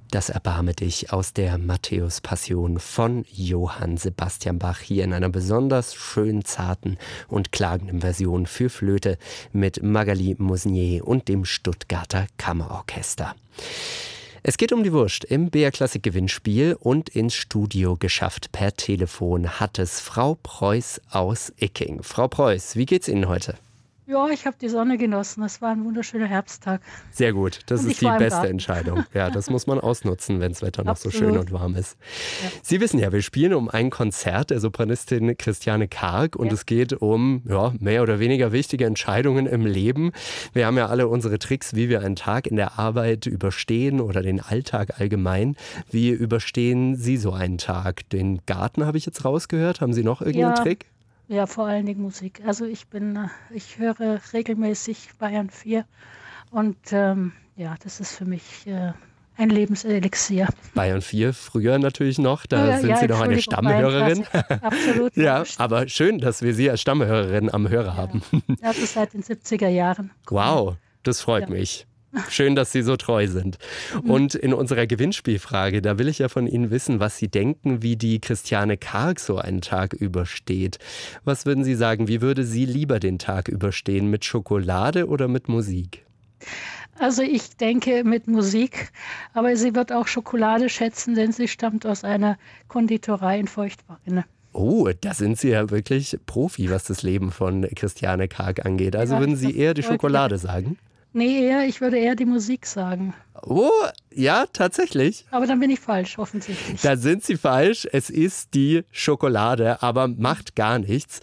Das Erbarme dich aus der Matthäus-Passion von Johann Sebastian Bach hier in einer besonders schön zarten und klagenden Version für Flöte mit Magali Musnier und dem Stuttgarter Kammerorchester. Es geht um die Wurst im BR Klassik Gewinnspiel und ins Studio geschafft per Telefon hat es Frau Preuß aus Icking. Frau Preuß, wie geht's Ihnen heute? Ja, ich habe die Sonne genossen. Es war ein wunderschöner Herbsttag. Sehr gut, das ist die beste Entscheidung. Ja, das muss man ausnutzen, wenn das Wetter noch so schön und warm ist. Ja. Sie wissen ja, wir spielen um ein Konzert der Sopranistin Christiane Karg und es geht um mehr oder weniger wichtige Entscheidungen im Leben. Wir haben ja alle unsere Tricks, wie wir einen Tag in der Arbeit überstehen oder den Alltag allgemein. Wie überstehen Sie so einen Tag? Den Garten habe ich jetzt rausgehört. Haben Sie noch irgendeinen Trick? Ja, vor allen Dingen Musik. Also ich höre regelmäßig Bayern 4 und das ist für mich ein Lebenselixier. Bayern 4 früher natürlich noch, da sind Sie doch eine Stammhörerin. Absolut. Ja, aber schön, dass wir Sie als Stammhörerin am Hörer haben. Das ist seit den 70er Jahren. Wow, das freut mich. Schön, dass Sie so treu sind. Und in unserer Gewinnspielfrage, da will ich ja von Ihnen wissen, was Sie denken, wie die Christiane Karg so einen Tag übersteht. Was würden Sie sagen, wie würde sie lieber den Tag überstehen, mit Schokolade oder mit Musik? Also ich denke mit Musik, aber sie wird auch Schokolade schätzen, denn sie stammt aus einer Konditorei in Feuchtwangen. Oh, da sind Sie ja wirklich Profi, was das Leben von Christiane Karg angeht. Also würden Sie eher die Schokolade sagen? Nee, ich würde eher die Musik sagen. Oh, ja, tatsächlich. Aber dann bin ich falsch, offensichtlich. Da sind Sie falsch. Es ist die Schokolade, aber macht gar nichts.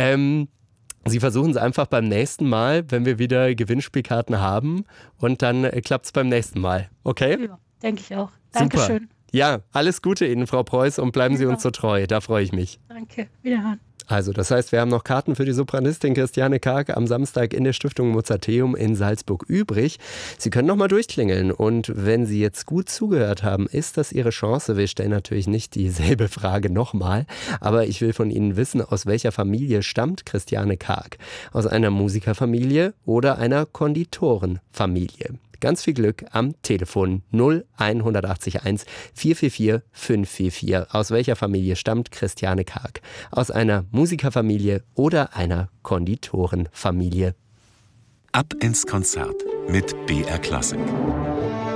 Sie versuchen es einfach beim nächsten Mal, wenn wir wieder Gewinnspielkarten haben. Und dann klappt es beim nächsten Mal. Okay? Ja, denke ich auch. Dankeschön. Super. Ja, alles Gute Ihnen, Frau Preuß, und bleiben Sie uns so treu. Da freue ich mich. Danke. Wiederhören. Also, das heißt, wir haben noch Karten für die Sopranistin Christiane Karg am Samstag in der Stiftung Mozarteum in Salzburg übrig. Sie können noch mal durchklingeln und wenn Sie jetzt gut zugehört haben, ist das Ihre Chance. Wir stellen natürlich nicht dieselbe Frage nochmal, aber ich will von Ihnen wissen, aus welcher Familie stammt Christiane Karg? Aus einer Musikerfamilie oder einer Konditorenfamilie? Ganz viel Glück am Telefon 0181 444 544. Aus welcher Familie stammt Christiane Karg? Aus einer Musikerfamilie oder einer Konditorenfamilie? Ab ins Konzert mit BR Klassik.